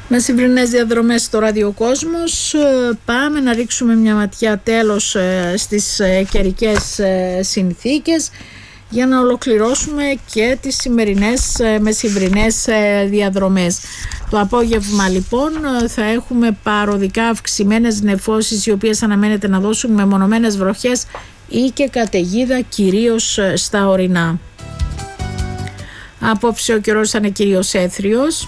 Μεσημβρινές διαδρομές στο ραδιοκόσμος. Πάμε να ρίξουμε μια ματιά τέλος στις καιρικές συνθήκες για να ολοκληρώσουμε και τις σημερινές μεσημβρινές διαδρομές. Το απόγευμα λοιπόν θα έχουμε παροδικά αυξημένες νεφώσεις, οι οποίες αναμένεται να δώσουν μεμονωμένες βροχές ή και καταιγίδα κυρίως στα ορεινά. Απόψε ο καιρός θα είναι κυρίως έθριος.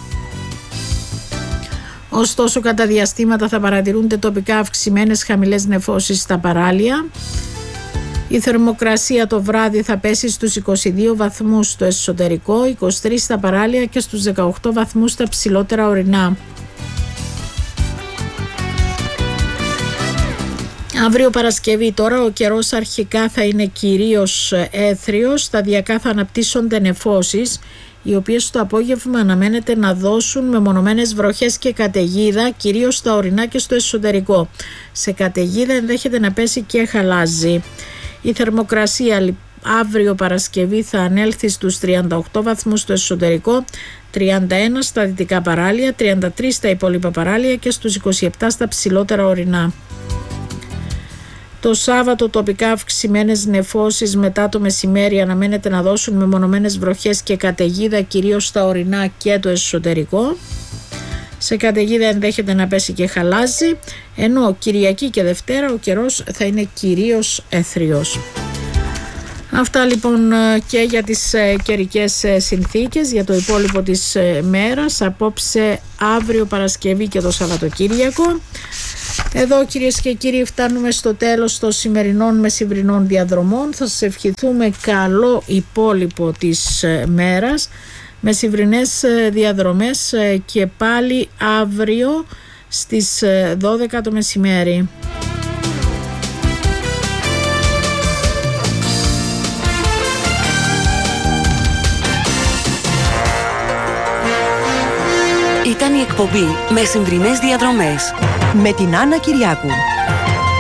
Ωστόσο, κατά διαστήματα θα παρατηρούνται τοπικά αυξημένες χαμηλές νεφώσεις στα παράλια. Η θερμοκρασία το βράδυ θα πέσει στους 22 βαθμούς στο εσωτερικό, 23 στα παράλια και στους 18 βαθμούς στα ψηλότερα ορεινά. Αύριο Παρασκευή τώρα ο καιρός αρχικά θα είναι κυρίως έθριος, σταδιακά θα αναπτύσσονται νεφώσεις, οι οποίες στο απόγευμα αναμένεται να δώσουν μεμονωμένες βροχές και καταιγίδα, κυρίως στα ορεινά και στο εσωτερικό. Σε καταιγίδα ενδέχεται να πέσει και χαλάζι. Η θερμοκρασία αύριο Παρασκευή θα ανέλθει στους 38 βαθμούς στο εσωτερικό, 31 στα δυτικά παράλια, 33 στα υπόλοιπα παράλια και στους 27 στα ψηλότερα ορεινά. Το Σάββατο τοπικά αυξημένες νεφώσεις μετά το μεσημέρι αναμένεται να δώσουν μεμονωμένες βροχές και καταιγίδα κυρίως στα ορεινά και το εσωτερικό. Σε καταιγίδα ενδέχεται να πέσει και χαλάζι, ενώ Κυριακή και Δευτέρα ο καιρός θα είναι κυρίως έθριος. Αυτά λοιπόν και για τις καιρικές συνθήκες για το υπόλοιπο της μέρας, απόψε, αύριο Παρασκευή και το Σαββατοκύριακο. Εδώ κυρίες και κύριοι φτάνουμε στο τέλος των σημερινών μεσημβρινών διαδρομών. Θα σας ευχηθούμε καλό υπόλοιπο της μέρας. Μεσημβρινές διαδρομές και πάλι αύριο στις 12 το μεσημέρι. Ήταν η εκπομπή Μεσημβρινές διαδρομές με την Άννα Κυριάκου.